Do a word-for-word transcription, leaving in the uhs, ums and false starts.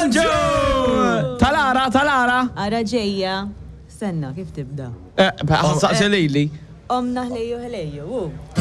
Banjo! Talara, talara. Ara ġejja. Senna, kif tibda? Ħassaqsi lili. Omna ħlejju ħlejju.